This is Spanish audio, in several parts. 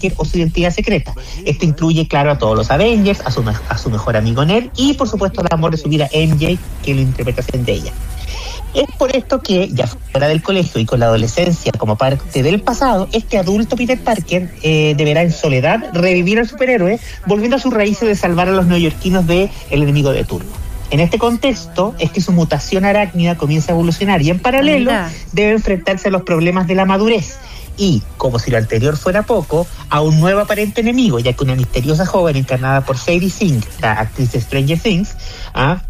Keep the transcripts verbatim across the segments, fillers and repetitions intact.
Parker o su identidad secreta. Esto incluye, claro, a todos los Avengers, a su, a su mejor amigo Ned y, por supuesto, al amor de su vida, M J, que lo interpreta de ella. Es por esto que, ya fuera del colegio y con la adolescencia como parte del pasado, este adulto Peter Parker eh, deberá en soledad revivir al superhéroe, volviendo a sus raíces de salvar a los neoyorquinos de el enemigo de turno. En este contexto es que su mutación arácnida comienza a evolucionar y en paralelo debe enfrentarse a los problemas de la madurez. Y, como si lo anterior fuera poco, a un nuevo aparente enemigo, ya que una misteriosa joven encarnada por Sadie Sink, la actriz de Stranger Things, ¿ah?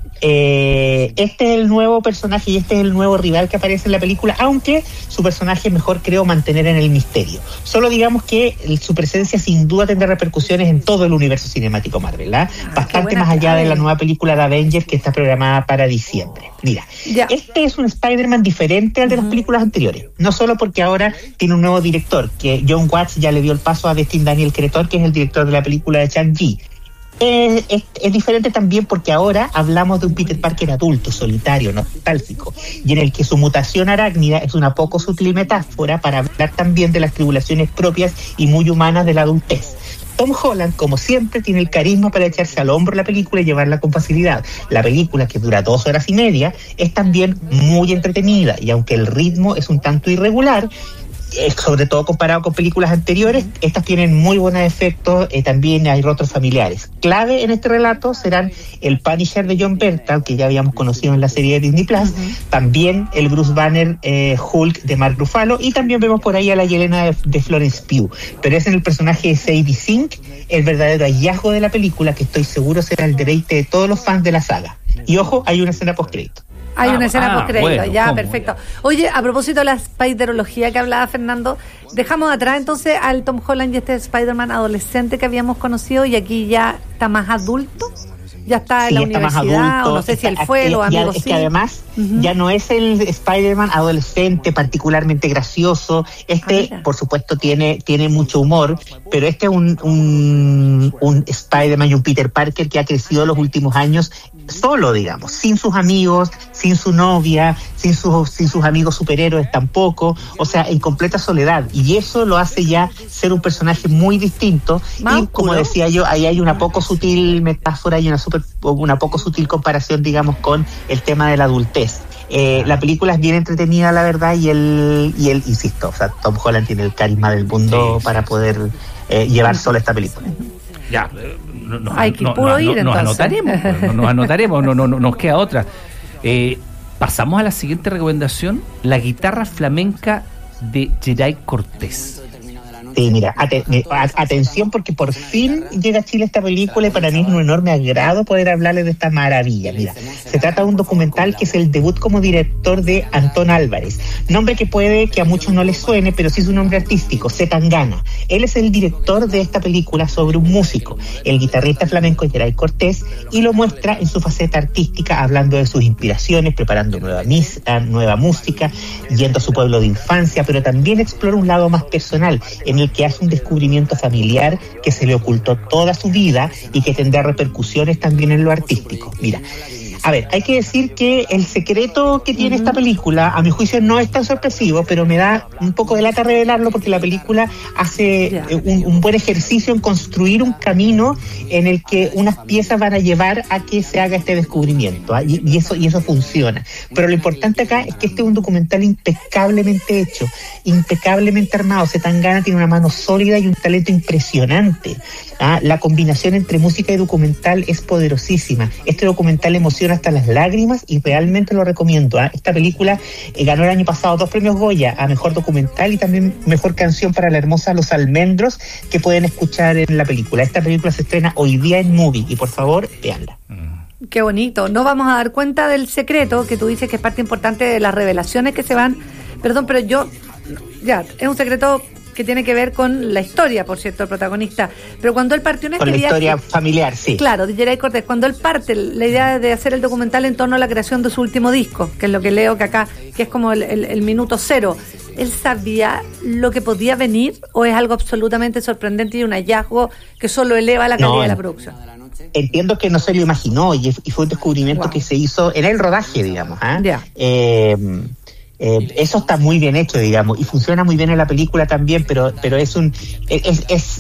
Eh, este es el nuevo personaje y este es el nuevo rival que aparece en la película, aunque su personaje mejor creo mantener en el misterio. Solo digamos que su presencia sin duda tendrá repercusiones en todo el universo cinemático Marvel, ¿eh? ah, bastante más allá clave. de la nueva película de Avengers que está programada para diciembre. Mira, ya. este es un Spider-Man diferente al de uh-huh. las películas anteriores, no solo porque ahora tiene un nuevo director, que John Watts ya le dio el paso a Destin Daniel Cretton, que es el director de la película de Shang-Chi. Es, es, es diferente también porque ahora hablamos de un Peter Parker adulto, solitario, nostálgico, y en el que su mutación arácnida es una poco sutil metáfora para hablar también de las tribulaciones propias y muy humanas de la adultez. Tom Holland, como siempre, tiene el carisma para echarse al hombro la película y llevarla con facilidad. La película, que dura dos horas y media, es también muy entretenida, y aunque el ritmo es un tanto irregular, sobre todo comparado con películas anteriores, estas tienen muy buenos efectos, eh, también hay rostros familiares. Clave en este relato serán el Punisher de John Bernthal, que ya habíamos conocido en la serie de Disney Plus, uh-huh. también el Bruce Banner eh, Hulk de Mark Ruffalo, y también vemos por ahí a la Yelena de, de Florence Pugh, pero es en el personaje de Sadie Sink el verdadero hallazgo de la película, que estoy seguro será el deleite de todos los fans de la saga. Y ojo, hay una escena post-crédito. Hay ah, una escena ah, post-crédito, bueno, ya, ¿cómo? Perfecto. Oye, a propósito de la spiderología que hablaba Fernando, dejamos atrás entonces al Tom Holland y este Spider-Man adolescente que habíamos conocido, y aquí ya está más adulto. Ya está sí, en la está universidad, más adulto, o no sé está, si él fue, los amigos es sí. que además uh-huh. ya no es el Spider-Man adolescente particularmente gracioso. Este, ah, por supuesto, tiene tiene mucho humor, pero este es un, un, un Spider-Man y un Peter Parker que ha crecido los últimos años solo, digamos, sin sus amigos, sin su novia, sin sus, sin sus amigos superhéroes tampoco, o sea, en completa soledad. Y eso lo hace ya ser un personaje muy distinto. Más y como puro. decía yo, ahí hay una poco sutil metáfora y una super una poco sutil comparación, digamos, con el tema de la adultez. Eh, la película es bien entretenida, la verdad, y él, y él, insisto, o sea, Tom Holland tiene el carisma del mundo sí, para sí. poder eh, llevar solo esta película. Ya, no, no, hay que no, puro no, ir, no, nos entonces. anotaremos, no, nos anotaremos, no, no, no nos queda otra. Eh, pasamos a la siguiente recomendación, la guitarra flamenca de Geray Cortés. Sí, mira, at- atención porque por fin llega a Chile esta película y para mí es un enorme agrado poder hablarles de esta maravilla. Mira, se trata de un documental que es el debut como director de Antón Álvarez, nombre que puede que a muchos no les suene, pero sí es un nombre artístico, Zetangana. Él es el director de esta película sobre un músico, el guitarrista flamenco Geray Cortés, y lo muestra en su faceta artística, hablando de sus inspiraciones, preparando nueva, misa, nueva música, yendo a su pueblo de infancia, pero también explora un lado más personal, en el que hace un descubrimiento familiar que se le ocultó toda su vida y que tendrá repercusiones también en lo artístico. Mira, a ver, hay que decir que el secreto que tiene uh-huh. esta película, a mi juicio, no es tan sorpresivo, pero me da un poco de lata revelarlo porque la película hace yeah. un, un buen ejercicio en construir un camino en el que unas piezas van a llevar a que se haga este descubrimiento, ¿eh? y, y eso y eso funciona. Pero lo importante acá es que este es un documental impecablemente hecho, impecablemente armado. Zetangana tiene una mano sólida y un talento impresionante. ¿Ah? La combinación entre música y documental es poderosísima. Este documental emociona hasta las lágrimas y realmente lo recomiendo. ¿Ah? Esta película eh, ganó el año pasado dos premios Goya a Mejor Documental y también Mejor Canción para la hermosa Los Almendros, que pueden escuchar en la película. Esta película se estrena hoy día en Movie y por favor, véanla. Qué bonito. No vamos a dar cuenta del secreto que tú dices que es parte importante de las revelaciones que se van. Perdón, pero yo... Ya, es un secreto que tiene que ver con la historia, por cierto, el protagonista. Pero cuando él partió en este Con la viaje, historia familiar, sí. Claro, de Geray Cortés. Cuando él parte, la idea de hacer el documental en torno a la creación de su último disco, que es lo que leo que acá, que es como el, el, el minuto cero. ¿Él sabía lo que podía venir o es algo absolutamente sorprendente y un hallazgo que solo eleva la calidad no, de la producción? Entiendo que no se lo imaginó y, y fue un descubrimiento wow. que se hizo en el rodaje, digamos. ¿eh? Yeah. Eh, Eh, eso está muy bien hecho, digamos, y funciona muy bien en la película también, pero pero es un es, es